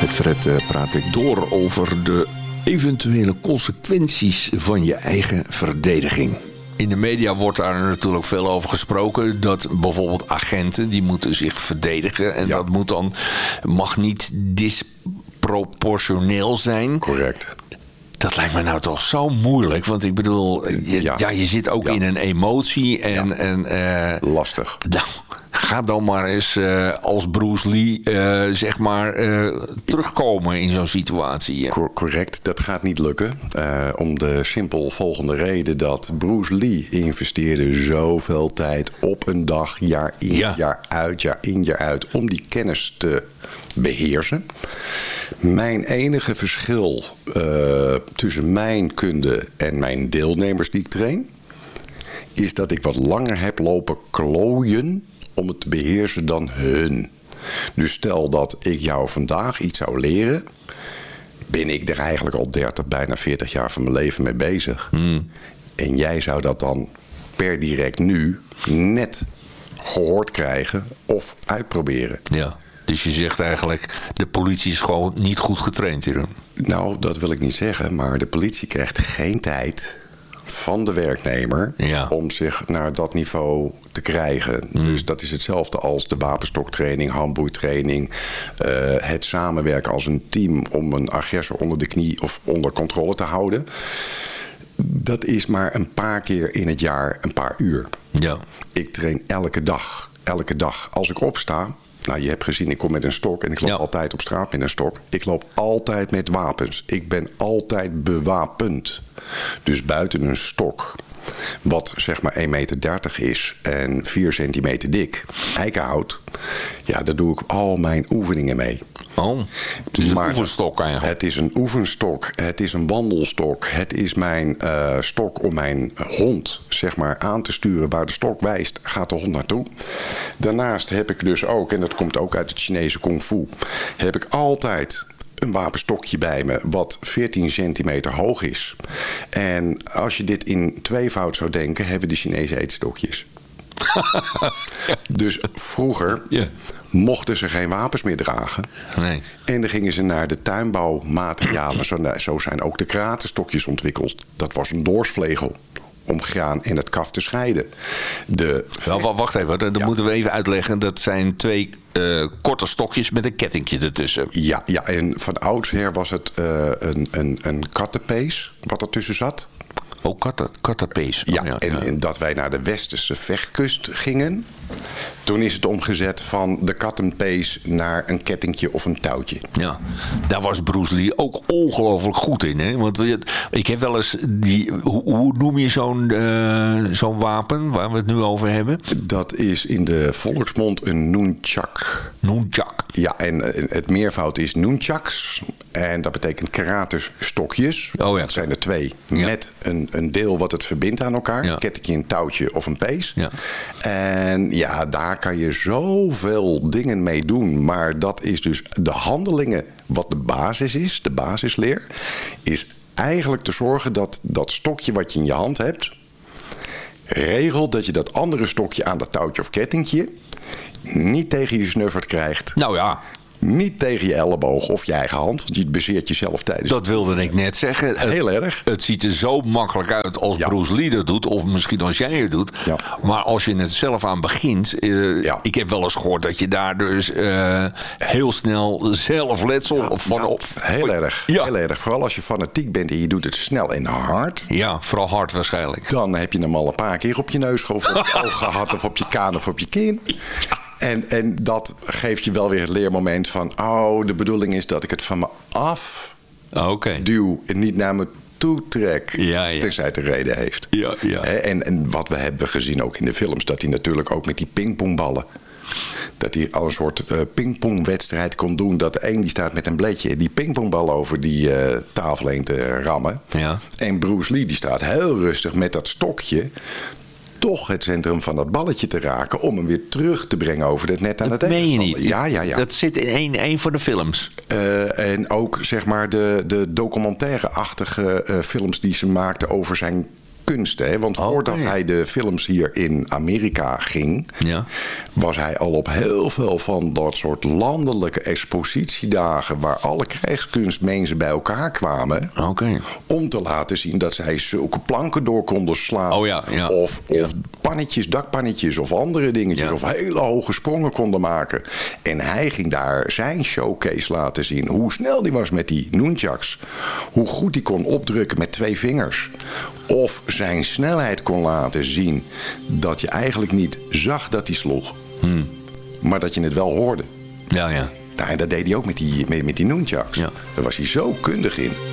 Met Fred praat ik door over de eventuele consequenties van je eigen verdediging. In de media wordt daar natuurlijk veel over gesproken. Dat bijvoorbeeld agenten, die moeten zich verdedigen. En dat mag niet disproportioneel zijn. Correct. Dat lijkt me nou toch zo moeilijk. Want ik bedoel, je zit ook in een emotie. Lastig. Nou, ga dan maar eens als Bruce Lee terugkomen in zo'n situatie. Correct, dat gaat niet lukken. Om de simpel volgende reden dat Bruce Lee investeerde zoveel tijd op een dag, jaar in, jaar uit, jaar in, jaar uit, om die kennis te beheersen. Mijn enige verschil tussen mijn kunde en mijn deelnemers die ik train, is dat ik wat langer heb lopen klooien om het te beheersen dan hun. Dus stel dat ik jou vandaag iets zou leren, ben ik er eigenlijk al 30, bijna 40 jaar van mijn leven mee bezig. En jij zou dat dan per direct nu net gehoord krijgen of uitproberen. Ja. Dus je zegt eigenlijk, de politie is gewoon niet goed getraind hierin. Nou, dat wil ik niet zeggen, maar de politie krijgt geen tijd van de werknemer om zich naar dat niveau te krijgen. Dus dat is hetzelfde als de wapenstoktraining, handboeitraining, het samenwerken als een team om een agressor onder de knie of onder controle te houden. Dat is maar een paar keer in het jaar, een paar uur. Ja. Ik train elke dag. Elke dag. Als ik opsta, nou, je hebt gezien, ik kom met een stok en ik loop altijd op straat met een stok. Ik loop altijd met wapens. Ik ben altijd bewapend. Dus buiten een stok, wat zeg maar 1,30 meter is en 4 centimeter dik, eikenhout, daar doe ik al mijn oefeningen mee. Oh, het is een oefenstok eigenlijk. Het is een oefenstok, het is een wandelstok, het is mijn stok om mijn hond zeg maar aan te sturen. Waar de stok wijst, gaat de hond naartoe. Daarnaast heb ik dus ook, en dat komt ook uit het Chinese kung fu, heb ik altijd een wapenstokje bij me wat 14 centimeter hoog is. En als je dit in tweevoud zou denken, hebben de Chinese eetstokjes. Dus vroeger mochten ze geen wapens meer dragen. Nee. En dan gingen ze naar de tuinbouwmaterialen. Zo zijn ook de kratenstokjes ontwikkeld. Dat was een doorsvlegel om graan en het kaf te scheiden. Wacht even, dat moeten we even uitleggen. Dat zijn 2 korte stokjes met een kettingje ertussen. Ja, en van oudsher was het een kattenpees wat ertussen zat. Oh, kattenpees. Ja, en dat wij naar de westerse vechtkust gingen, toen is het omgezet van de kattenpees naar een kettingje of een touwtje. Ja, daar was Bruce Lee ook ongelooflijk goed in. Hè? Want ik heb wel eens hoe noem je zo'n wapen waar we het nu over hebben? Dat is in de volksmond een nunchak. Nunchak. Ja, en het meervoud is nunchaks. En dat betekent karatestokjes. Oh ja. Dat zijn er 2 met een deel wat het verbindt aan elkaar. Een kettingje, een touwtje of een pees. Ja. En daar kan je zoveel dingen mee doen. Maar dat is dus de handelingen wat de basis is, de basisleer, is eigenlijk te zorgen dat dat stokje wat je in je hand hebt, regelt dat je dat andere stokje aan dat touwtje of kettingje niet tegen je snuffert krijgt. Nou ja. Niet tegen je elleboog of je eigen hand, want je bezeert jezelf tijdens. Dat wilde ik net zeggen. Heel erg. Het ziet er zo makkelijk uit als Bruce Lee dat doet, of misschien als jij het doet. Ja. Maar als je het zelf aan begint, ik heb wel eens gehoord dat je daar dus heel snel zelfletsel van op. Heel erg. Ja. Heel erg. Vooral als je fanatiek bent en je doet het snel en hard. Ja, vooral hard waarschijnlijk. Dan heb je hem al een paar keer op je neus of op je oog gehad of op je kaan of op je kin. En dat geeft je wel weer het leermoment van, de bedoeling is dat ik het van me af duw en niet naar me toe trek, tenzij het een reden heeft. Ja. En wat we hebben gezien ook in de films, dat hij natuurlijk ook met die pingpongballen, dat hij al een soort pingpongwedstrijd kon doen, dat de een die staat met een bledje die pingpongbal over die tafel heen te rammen. Ja. En Bruce Lee die staat heel rustig met dat stokje toch het centrum van dat balletje te raken om hem weer terug te brengen over het net aan het tegenstander. Ja. Dat zit in een van de films. En ook zeg maar de documentaire-achtige films die ze maakten over zijn kunsten. Hè? Want voordat hij de films hier in Amerika ging... was hij al op heel veel van dat soort landelijke expositiedagen... waar alle krijgskunstmensen bij elkaar kwamen... om te laten zien dat zij zulke planken door konden slaan. Of pannetjes, dakpannetjes of andere dingetjes. Of hele hoge sprongen konden maken. En hij ging daar zijn showcase laten zien. Hoe snel die was met die nunchucks. Hoe goed hij kon opdrukken met 2 vingers. Of zijn snelheid kon laten zien dat je eigenlijk niet zag dat hij sloeg. Maar dat je het wel hoorde. Nou, en dat deed hij ook met die nunchucks. Daar was hij zo kundig in.